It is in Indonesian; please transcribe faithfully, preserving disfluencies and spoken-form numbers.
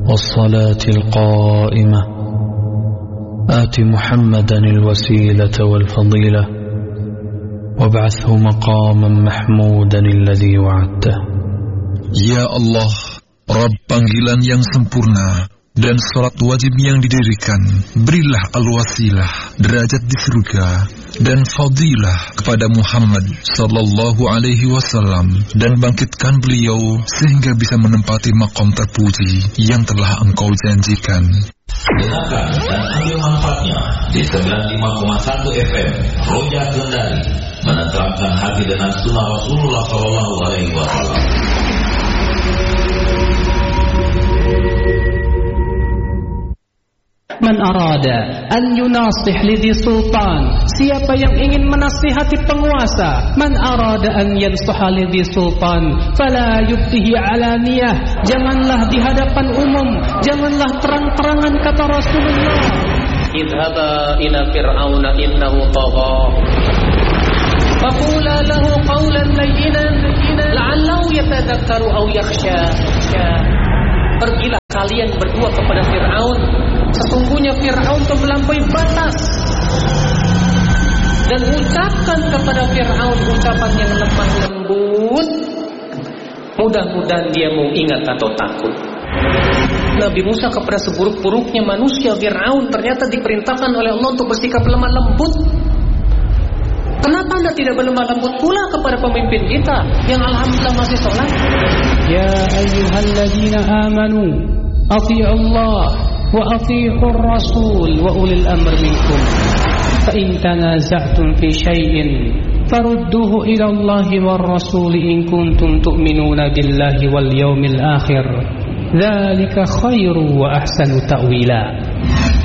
والصلاة القائمة آت محمدا الوسيلة والفضيلة وابعثه مقاما محمودا الذي وعدته. Ya Allah, Rabb panggilan yang sempurna dan salat wajib yang didirikan, berilah al-wasilah, derajat di surga, dan fadilah kepada Muhammad sallallahu alaihi wasallam, dan bangkitkan beliau sehingga bisa menempati maqam terpuji yang telah Engkau janjikan. Dengarkan dan ambil manfaatnya di sembilan puluh lima koma satu F M Roja Kendari, menenteramkan hati dengan sunnah Rasulullah sallallahu alaihi wasallam. Man arada an yunasih lidhi sultan, siapa yang ingin menasihati penguasa. Man arada an yansuha lidhi sultan fala yubtihi alaniyah, janganlah di hadapan umum, janganlah terang-terangan, kata Rasulullah. Idhaba ila fir'auna innahu tagha faqula lahu qawlan layyinan la'allahu yatadhakkaru aw yakhsha. Pergilah kalian berdua kepada Fir'aun, sesungguhnya Fir'aun telah melampaui batas, dan ucapkan kepada Fir'aun ucapan yang lemah lembut, mudah-mudahan dia mau ingat atau takut. Nabi Musa kepada seburuk-buruknya manusia Fir'aun ternyata diperintahkan oleh Allah untuk bersikap lemah lembut. Kenapa Anda tidak berlemah lembut pula kepada pemimpin kita yang alhamdulillah masih sholat? Ya ayyuhalladzina amanu athi'u Allah wa athi'ur rasul wa ulil amr minkum fa in tanaza'tum fi syai'in farudduhu ila Allahi war rasul in kuntum tu'minuna billahi wal yawmil akhir dzalika khairu wa ahsanu ta'wila.